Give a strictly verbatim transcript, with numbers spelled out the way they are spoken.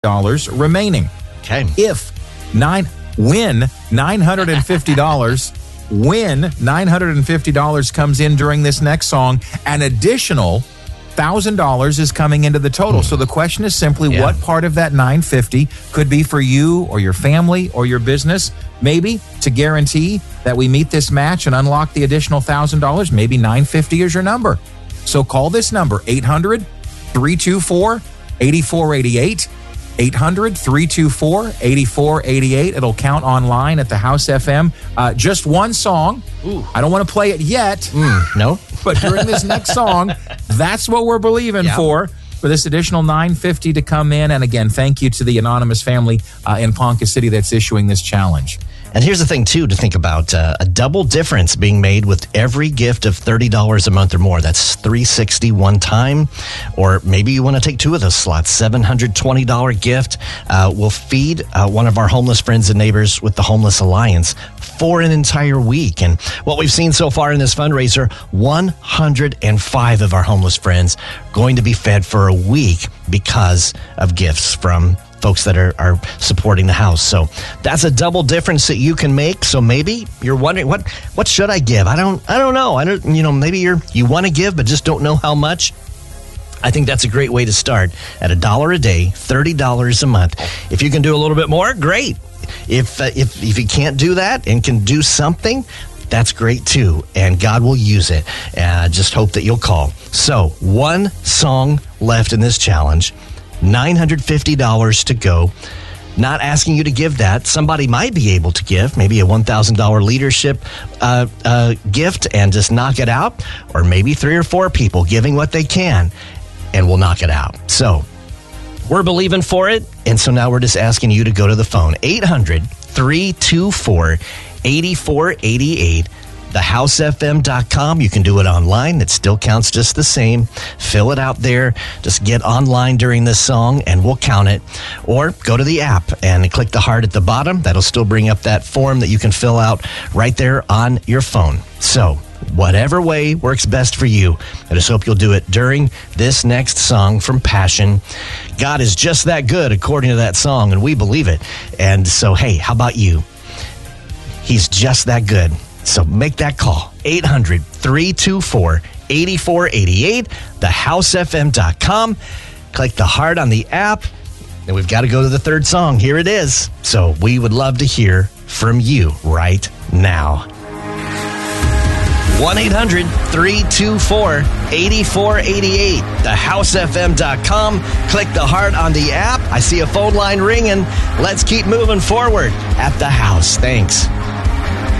dollars remaining. Okay. If nine win nine hundred fifty dollars, win nine hundred fifty dollars comes in during this next song, an additional one thousand dollars is coming into the total. Hmm. So the question is simply, yeah. what part of that nine hundred fifty dollars could be for you or your family or your business? Maybe to guarantee that we meet this match and unlock the additional one thousand dollars, maybe nine hundred fifty dollars is your number. So call this number, eight hundred, three two four, eight four eight eight. eight hundred, three two four, eight four eight eight. It'll count online at the House F M. Uh, just one song. Ooh. I don't want to play it yet. Mm, no. But during this next song, that's what we're believing yeah. for, for this additional nine hundred fifty dollars to come in. And again, thank you to the anonymous family uh, in Ponca City that's issuing this challenge. And here's the thing, too, to think about. Uh, a double difference being made with every gift of thirty dollars a month or more. That's three hundred sixty dollars one time. Or maybe you want to take two of those slots. seven hundred twenty dollars gift uh, will feed uh, one of our homeless friends and neighbors with the Homeless Alliance for an entire week. And what we've seen so far in this fundraiser, one hundred five of our homeless friends going to be fed for a week because of gifts from folks that are, are supporting the house. So that's a double difference that you can make. So maybe you're wondering, what what should I give? I don't I don't know. I don't you know, maybe you're you want to give but just don't know how much. I think that's a great way to start at a dollar a day, thirty dollars a month. If you can do a little bit more, great. If uh, if if you can't do that and can do something, that's great too, and God will use it. Uh, just hope that you'll call. So one song left in this challenge. nine hundred fifty dollars to go. Not asking you to give that. Somebody might be able to give maybe a one thousand dollars leadership uh, uh, gift and just knock it out. Or maybe three or four people giving what they can and we'll knock it out. So we're believing for it. And so now we're just asking you to go to the phone. eight hundred, three two four, eight four eight eight. the house f m dot com. You can do it online. It still counts just the same. Fill it out there. Just get online during this song and we'll count it. Or go to the app and click the heart at the bottom. That'll still bring up that form that you can fill out right there on your phone. So whatever way works best for you, I just hope you'll do it during this next song from Passion. God is just that good, according to that song, and we believe it. And so, hey, how about you? He's just that good. So make that call, eight hundred, three two four, eight four eight eight, the house f m dot com. Click the heart on the app, and we've got to go to the third song. Here it is. So we would love to hear from you right now. one eight hundred, three two four, eight four eight eight, the house f m dot com. Click the heart on the app. I see a phone line ringing. Let's keep moving forward at the house. Thanks.